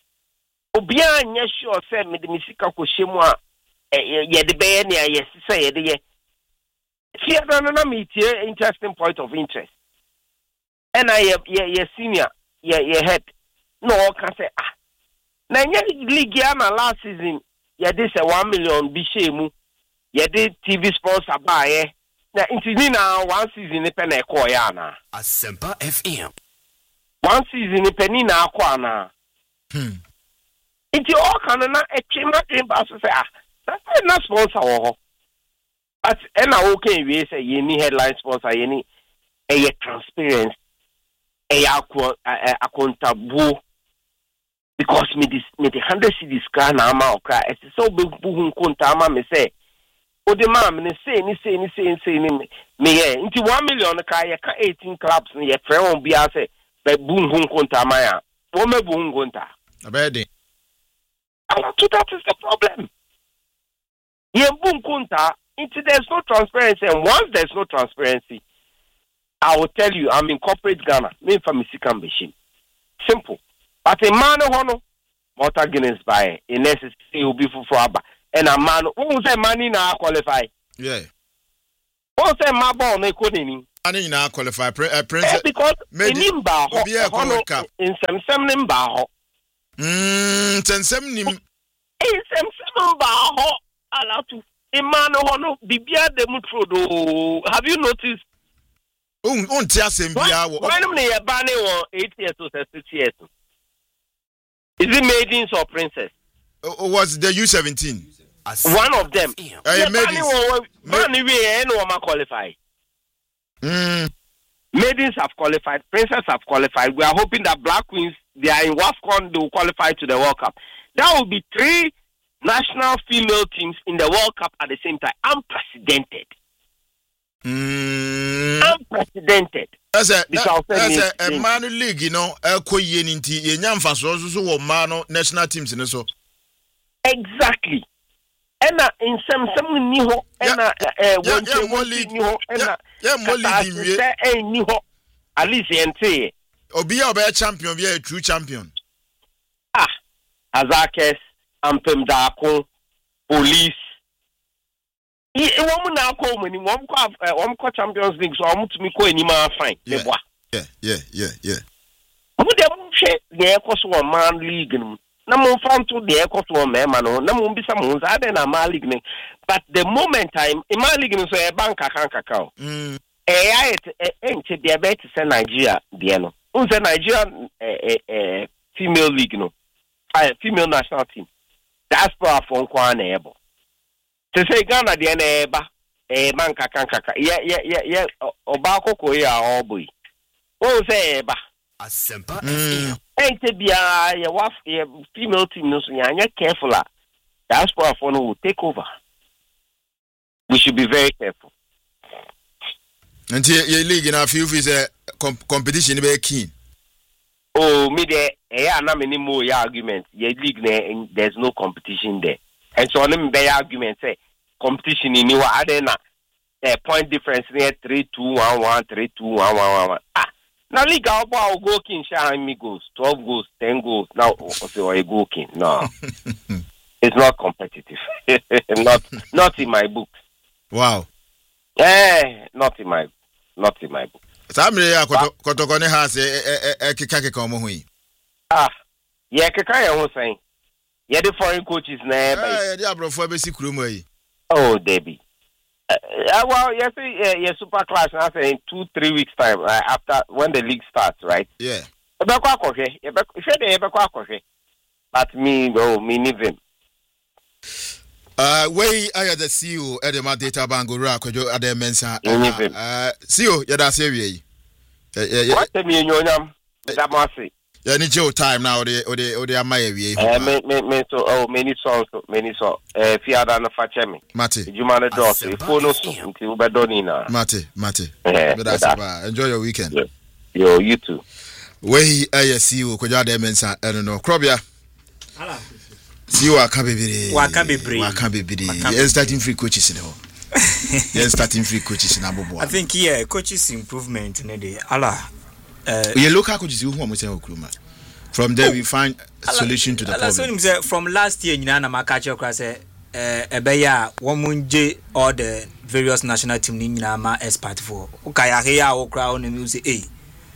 obia nya sure say me de misika ko shemu a ye de be ne yes say ye de ye fear no na me tie interesting point of interest and I ye senior ye ye head no can say ah na nya league ya na last season ye de say one million bi shemu ye did T V sponsor buy na intini na one season ni pen e ko ya na Asempa F M one season ni pen ni na akwa na hmm iti o kan na e twema twem ba so say ah that's not sponsor wo but e na o kan we say ye ni headline sponsor ye ni e ye transparent e ya accountable because me this me the one hundred cedis ka na ama o kra e so be bu hu konta ama me say o de ma me say ni say ni say say ni me ye nti one million ka ye ka eighteen clubs ni ye frɛ won bia say be bu hu konta ama ya o me bu hu konta abedi so that is the problem ye bu konta nti there's no transparency and once there's no transparency I will tell you I'm in corporate Ghana me from Michigan machine simple but a man ho no motor Guinness buy a necessary will be for aba and a man who say money now qualify. Yeah. Who say my ball no couldn't. Money now qualify. Prince Because in Nimba, in some some Nimba. Hmm, ten sem nim. In some some Nimba, allow to. Emmanuel Hono, Bibia de Mutrodo. Have you noticed? Um, on tia sembia. When they banning on eight years to six years. Is it maidens or princess? Uh, was the U seventeen? One of them. Uh, maidens. Maidens qualify. Mm. Maidens have qualified. Princess have qualified. We are hoping that Black Queens, they are in WAFCON, they will qualify to the World Cup. That will be three national female teams in the World Cup at the same time. Unprecedented. Mm. Unprecedented. As a as a man league, you know, a koyen inti yenyam faso so wo man national teams in so. Exactly. Ena in some some ni ho ena eh one league ni ho ena yeah mo league we eh ni ho at least ente obi a obi champion be a true champion. Ah, Azakes, Ampem Dako, Police. E woman na call me one call one call Champions League so I'm to me ko anima fine. Yeah, yeah, yeah, yeah, yeah. Omo dem hwe the ekos one man league no. Na mo fan to the ekos one man no. Na mo bisa mo za dey na man league no. But the moment time in man league no so e bank kan kakao. Mm. Eh ya e enche dey be to say Nigeria dey no. Unse Nigeria eh eh female league no. Uh, female national team. Diaspora for nkwa na ebo. Se say Ghana de na eba eh man kaka kaka. Yeah yeah yeah yeah oba kokko ya oboy. Who say eba? Asempa Mm. F M. Ente bia ya waf ya female team no so nya careful. Diaspora for no will take over. We should be very careful. Nti ye league na feel is a competition be keen. Oh, me there, yeah, na many more argument. Your league there, there's no competition there, and so on them be argument say competition in you are there na point difference there three two one one three two one one one. Ah, now league I'll go king share me goals twelve goals ten goals now. So I go king no, it's not competitive. not not in my book. Wow. Eh, not in my not in my book. Samre ya kotoko ne ha se e keka keka omo hu yi. Ah, yeah, keka ya ho san. Yeah, the foreign coaches na e ba. Eh, the abrofo abesi kuromu yi. Oh, Debbie. Uh, well, yes, uh, yeah, super class now say in two, three weeks time uh, after when the league starts, right? Yeah. Ebe kwa kohe, ebe shede ebe kwa kohe. But me, oh, me need them. Uh, we are the C E O at the Data Bangura, Kojo at the Mensa. Uh, C E O, yeah, that's it. What the me, you know, that must say. Yeah, need your time now, or the or the or the Amaya. Uh, me, me, me, so, oh, many songs, many songs. Uh, Fiada na Fachemi. Mate. You man a dog, you phone us until Bedonina. Mate, Mate. Yeah, enjoy your weekend. Yeah. Yo, you too. We are C E O, Kojo at the Mensa. I don't know. Krobia. Hello. See you are Kabibiri. Waka Bibiri. Waka Bibiri. You're starting free coaches in the home. You're starting free coaches in Abubu. I think yeah, coaches improvement in the Allah. Uh, your local coaches who are Okruma. From there, oh, we find a solution to the Allah, problem. So from last year, you know, I'm a catcher class. Uh, Ebeya, Womunje, all the various national team in Nama expert for. Okay, I hear our crowd and music. Hey,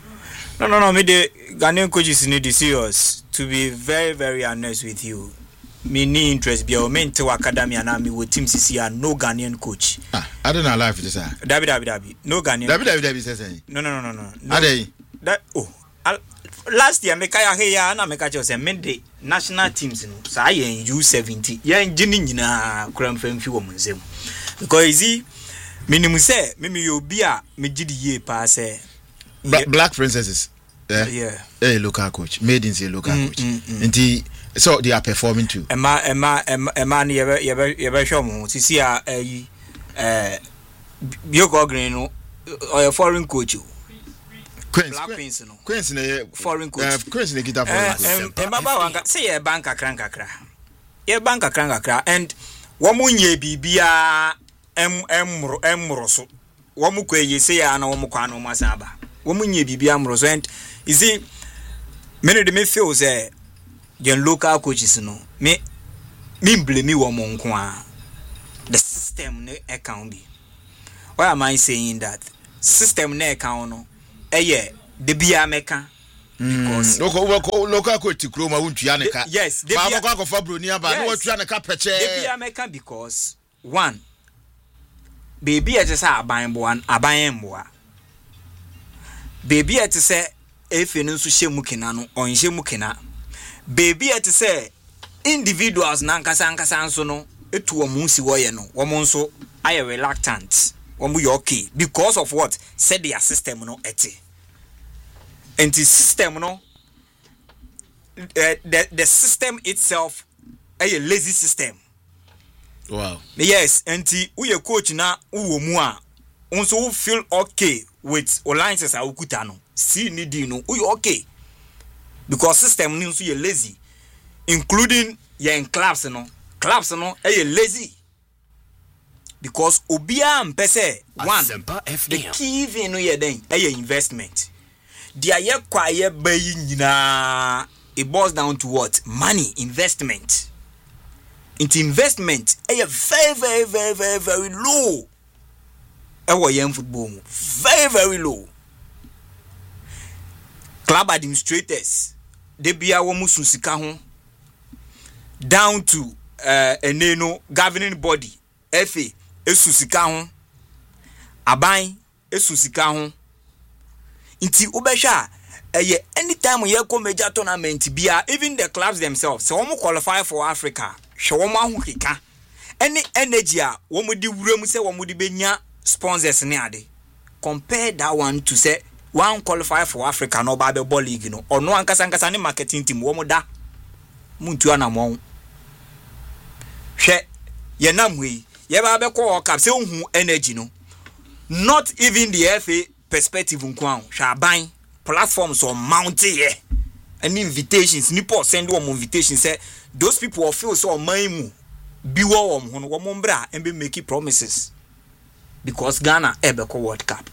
no, no, no. Me the Ghanaian coaches need to serious. To be very, very honest with you. Me ni interest be o mente academy and me with team C C and no Ghanaian coach. Ah, I don't know life this ah. David David David. No Ghanaian. David David David say. No no no no no. Are they? That oh. I'll, last year me kaya here na me kacho say me the national teams no say yen U seventy. Yen gini nyina kura mfamfi wo munzem. Because easy minimum say me me obi a me gidi ye pa say Black Princesses. Yeah. Yeah. Hey, local coach. Made in say local mm, coach. Mm, mm. And the so they are performing too. Emma Emma Emma ni yebe yebe yebe show mo sisi a eh eh Bioko Green no or foreign coach. Queens Black Queens no. Queens na foreign coach. Uh, Queens na kita foreign coach. Emma ba wanga say ye banka kranka kra. Ye banka kranka kra and wo mu nye bibia em emro emro so. Wo mu kweye say ya na wo mu kwa no masaba. Wo mu nye bibia emro so and you see many of me feel say the local coaches no me me blame me wo mo nko a the system ne account bi. Why am I saying that? System ne account no eye de bia meka because local local local coach Kroma won't yaneka. Yes, de bia go for Bruni aba no watu yaneka peche. De bia meka because one baby e say aban bo an aban mboa. Baby e say efe no nso hyemu kina no onhye mu kina. Baby e say individuals na nkasa nkasa nso no etu omo nsi wo ye no wo nso aye reluctant wo mu okay because of what said their system no eti and the system no uh, the the system itself a lazy system. Wow. Yes, and we coach na uwo mu a nso feel okay with alliances a ukuta no see need no we okay because system ni nso ye lazy including your clubs no clubs no a lazy because obia mpese one the key thing no ye den a investment dia ye kwa ye bayi nyina it boils down to what money investment into investment a very very very very very low ewo yen football very very low club administrators they bia wo musu sika ho down to uh, eneno governing body F A esu sika ho aban esu sika ho nti ubesha eh anytime ye ko major tournament bia even the clubs themselves so won qualify for Africa hwe won ahokeka any energy a won di wuram se won di benya sponsors ne ade compare that one to say one qualify for Africa no ba be ball league no ono ankasa ankasa ne marketing team won da muntu anamon hwe ye namwe ye ba be ko cup se hu energy no not even the F A perspective nkwan hwaban platforms on mount here and invitations nipo send one invitation say those people will feel so maimu biwo wom hono wom mbra and be making promises because Ghana ebe ko World Cup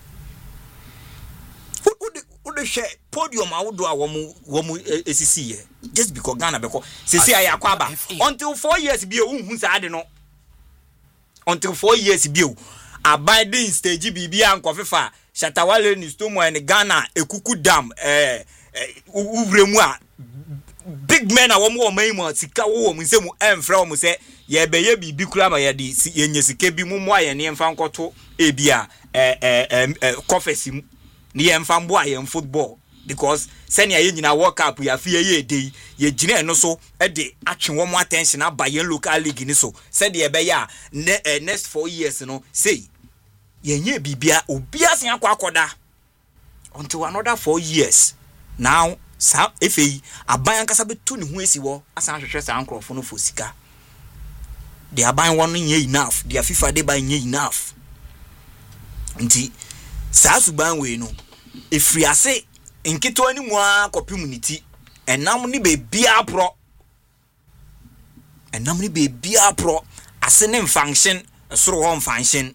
who the share podium awudo a wom wom esisi here just because Ghana be ko sisi aya kwaba until four years bi e hu sa ade no until four years bi e abiding stage bibia nkofefa Shatawale ni stomo and Ghana ekuku dam eh uvremu a big men a wo mo maimo sika wo mo nsemu emfra wo mo se ye beye bibi kura ma ye di yenye sika bi mu mo aye ne emfa nkoto ebia eh eh kofesi mu ne emfa mbo aye football because senior ye nyina World Cup ya fie ye dey ye gine no so e de atwe wo mo attention abaye local league ni so said ye be ya next four years no say yenye bibia obia sen akwa akoda until another four years now sa efe aban ankasa betu ne hu esi wo asan hwehwe sa ankrofo no fosika the aban won nye enough the FIFA de ban nye enough nti sa suban we no efri ase nkito ani mu a community enam ni be bia pro enam ni be bia pro ase ne function soro ho function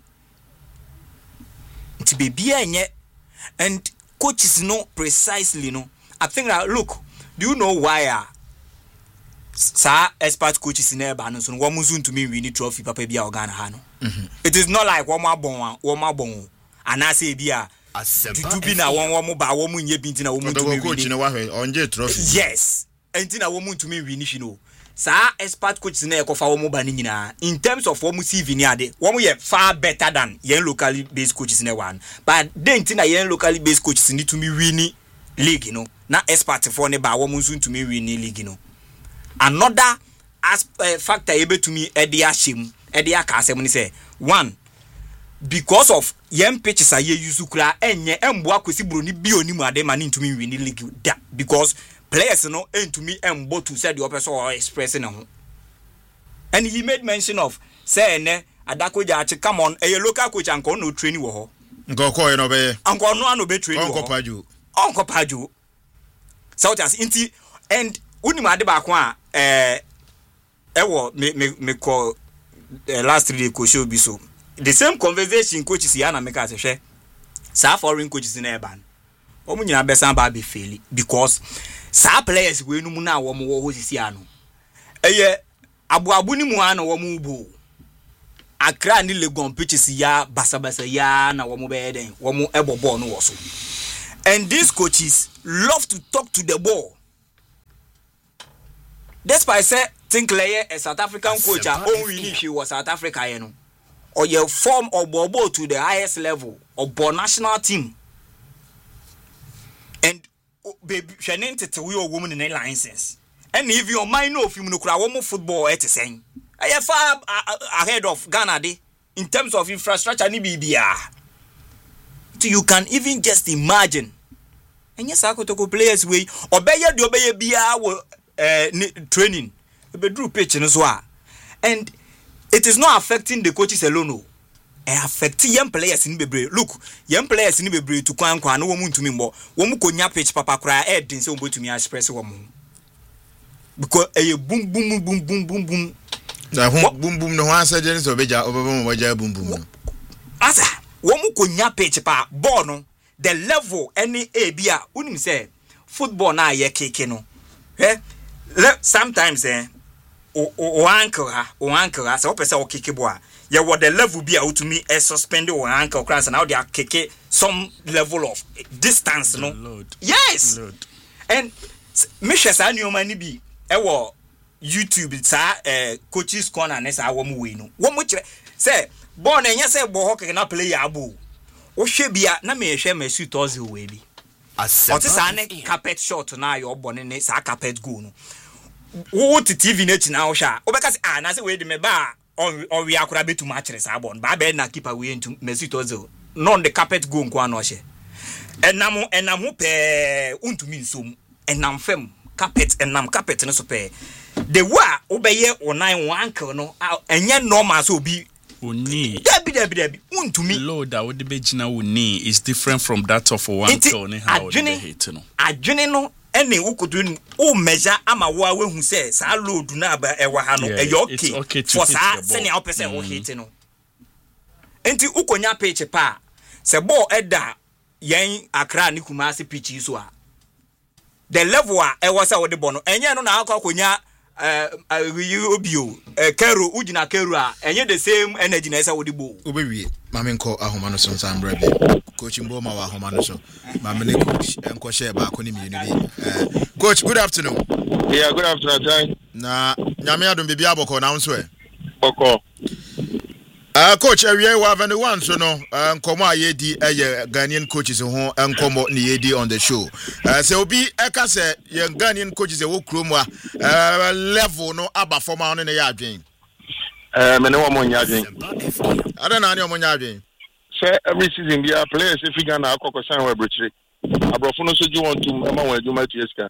to be enye and coaches know precisely no I think that look do you know why uh, sa expert coaches in eba no so wo muzu ntumi win trophy papa bia Ghana ha no it is not like wo ma bon wo ma bon anase bia tutu bi na won wo mo ba wo mu nye bi ntina wo mu ntumi win coach no wa hwe onje trophy yes entina wo mu ntumi win hwi no sa expert coaches na ekofa wo mo ba ni nyina in terms of wo mu C V ni ade wo mo ye far better than yen locally based coaches na one but then tina yen locally based coaches ni to me win league no na expert for ne ba wo mo nso to me win league no another as uh, factor ebe to me e dia shem e dia ka asem ni say one because of yen pitches a ye use kura enye embo akosi bro ni bi oni mu ade ma ni to me win league da because players no and to me and both to said the opposite or expressing him. And he made mention of say ne adako jachi come on a local coach and no training wo go call no be uncle no no be training uncle paju uncle paju so just inti and unim ade ba ko a eh ewo me me me call last three day coach show bi so the same conversation coach si na make as hwe sa foreign coaches na eban omu nyina besan ba be fail because sa players we no mu na wo mo wo sisi ano eye abu abu ni mu ana wo mu bu Accra ni Legon pitches ya basabasa ya na wo mu be den wo mu ebo ball no wo so. And these coaches love to talk to the ball. Despite say think Leye a South African coach a only she was South Africa you know. Or your form of bobo to the highest level of ball national team. And baby shenin tete we a woman in a license. And if your mind know if you no kura wo football et saying. I am far ahead of Ghana de, in terms of infrastructure ni bibia. So you can even just imagine. And yes, I could talk players way obey the obey bia uh, training. Be drew pitch in so. And it is not affecting the coaches alone. No. It affecting young players in Bebre. Look, young players in Bebre to kwan kwan no woman to me more. Woman ko nya pitch papa cry head din say to me express woman. Because a boom boom boom boom boom boom. Na boom boom no answer Jenny obeja obebo obeja boom boom. Asa, woman ko nya pitch pa ball no. The level any a bia unim say football na ye keke no. Eh? Sometimes eh o o ankle ha, o ankle ha, so person o keke boa. Ye what the level be out to me e suspend o ankle class and now they are keke some level of distance no. Lord. Yes. Lord. And me hwe sa nyoma ni bi e wo YouTube sa eh coaches corner na sa wo mu we no. Wo mu kire say ball na nya say ball hockey na play ya abo. O hwe bia na me hwe me suit ozi we bi. Oti sa ne carpet shot na your bone ne sa carpet go no. Wo ti T V na chi na wo hwa. Wo beka say ah na say we de me ba on on we akura betu ma kire sa ball. Ba be na keeper we ntu me suit ozi. Non the carpet go nko na o hwe. Enam enam ho pe untumi nsom. Enam fam carpet enam carpet no so pe. The wa obeye onan ankle no enye normal so obi Uni. Debi debi debi. Untumi. Lord, that would be Gina Uni is different from that of one ankle. How they hate no. Adwene no ene ukudu o measure ama wo a wehu say sa load na ba ewa ha no e okay, okay for sa sene a opese wo hate no. Enti ukonya pitch pa se ball eda yen Accra ni Kumasi pitch so a the level a ewa sa wo de ball no enye no na akwa konya uh obio uh Kero ujina Kero a enye the same energy na esa wo de ball obewie mame nko ahoma no so nsan bra bi coach Mboma wa ahoma no so mame ne coach enko share ba ko ni mi bi coach good afternoon. Yeah, good afternoon time na nyame adom bibia aboko na nso e boko Uh, coach, we have anyone so no nkomo ayedi eye Ghanaian coaches ho nkomo ni yedi on the show. Uh, so obi eka say ye Ghanaian coaches e wo krom a level no aba forma on na ya adwen. Eh me ne wo mo nya adwen. Ada na ne mo nya adwen. Say every season be a players if you gonna akoko san we brochire. Abrofo no so ju want to ma won adwuma tieska.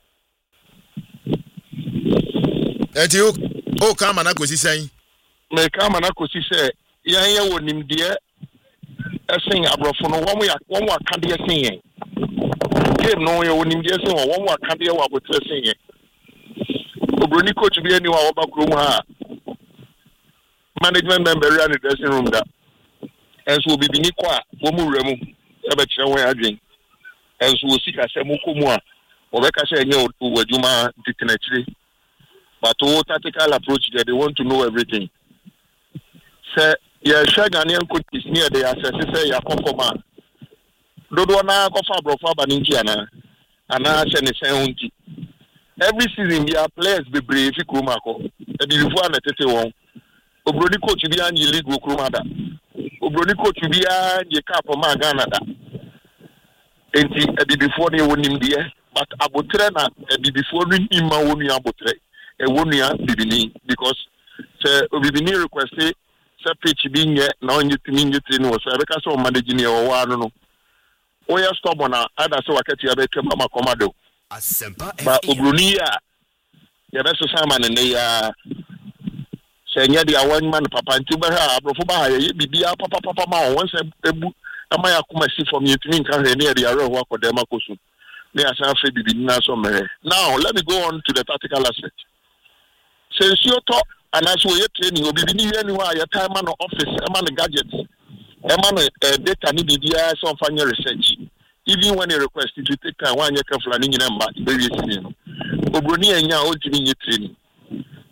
Eti o o kama na kosi san. Me kama na kosi se yan ye wonim de esen abrofo no wo ya wo aka de esen yen game no ye wonim de esen wo wo aka de wo abotre esen yen obroni coach bi ani wa wo ba krom ha management member in the dressing room da enso bi bi ni kwa wo mu wura mu e be kire won adwen enso wo sika se mu komu a wo be ka se enye wo adwuma ditinachire but wo tactical approach there they want to know everything. Say yeah, Ghanaian coaches near the assess say ya kokoma. Dodo na kofa brofa baninki ana. Ana se ne se unti. Every season ya players be brave fi kroma ko. E bi before na tete won. Obroni coach bi an league go kroma da. Obroni coach bi an ye cap ma Ghana da. Enti e bi before ne wonim de but abotre na e bi before ni ma wonu abotre. E wonu ya bibini because say bibini request say pitch being yet now you mean you know so because of managing your one no o ya stubborn na ada so wakati ya be mama komado ba obroni a ya be so sama ne ya say nya dia one man papa nti be ha abrofo ba ha ye bibia papa papa ma won say ebu ama ya kuma si from you mean kan he ne dia ro akoda makosu ne ya san fe bibini na so mere. Now let me go on to the tactical aspect. Since you talk and as we are training, we be near anywhere your time on office, a man gadgets, a man data need to be some funny research. Even when you request it to take time one year for a number, very soon. Obroni and ya old to training.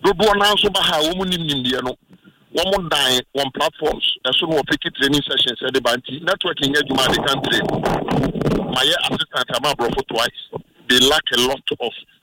dodo na nso ba ha wo mu nim nim de no wo mu dan on platforms so no pick training sessions e de banti networking adwuma de country my assistant am abroad twice they lack a lot of